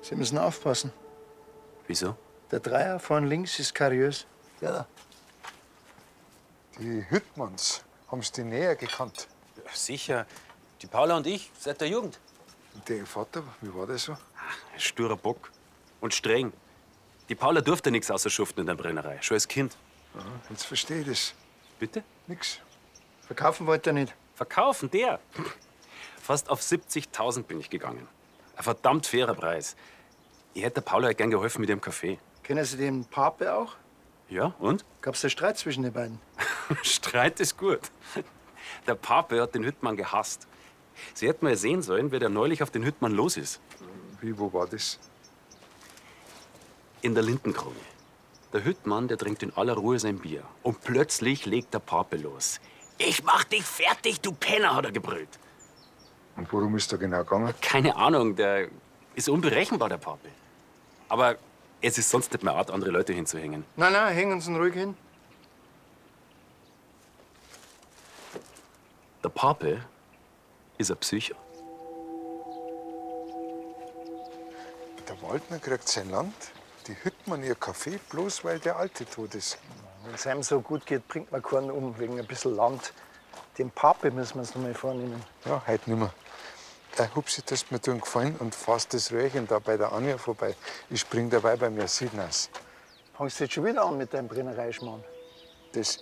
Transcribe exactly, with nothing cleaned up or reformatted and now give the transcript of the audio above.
Sie müssen aufpassen. Wieso? Der Dreier von links ist kariös. Der da. Die Hüttmanns, haben Sie die näher gekannt? Ja, sicher. Die Paula und ich, seit der Jugend. Und der Vater, wie war der so? Ein sturer Bock. Und streng. Die Paula durfte nichts außer schuften in der Brennerei, schon als Kind. Aha, jetzt verstehe ich das. Bitte? Nix. Verkaufen wollte er nicht. Verkaufen, der? Fast auf siebzigtausend bin ich gegangen. Ein verdammt fairer Preis. Ich hätte der Paula gern geholfen mit ihrem Kaffee. Kennen Sie den Pape auch? Ja, und? Gab's da Streit zwischen den beiden? Streit ist gut. Der Pape hat den Hüttmann gehasst. Sie hätten mal sehen sollen, wer da neulich auf den Hüttmann los ist. Wie, wo war das? In der Lindenkrone. Der Hüttmann, der trinkt in aller Ruhe sein Bier. Und plötzlich legt der Pape los. Ich mach dich fertig, du Penner, hat er gebrüllt. Und worum ist da genau gegangen? Keine Ahnung, der ist unberechenbar, der Pape. Aber es ist sonst nicht mehr Art, andere Leute hinzuhängen. Nein, nein, hängen Sie ihn ruhig hin. Der Pape ist ein Psycho. Der Waldner kriegt sein Land, die Hüttmann ihr Kaffee, bloß weil der Alte tot ist. Wenn es einem so gut geht, bringt man keinen um, wegen ein bisschen Land. Den Pape müssen wir uns noch mal vornehmen. Ja, heute nimmer. Äh, Hupsi, das mir tun gefallen und fass das Röhrchen da bei der Anja vorbei. Ich spring dabei bei mir Sidnas. Fangst du jetzt schon wieder an mit deinem Brennereischmarrn? Das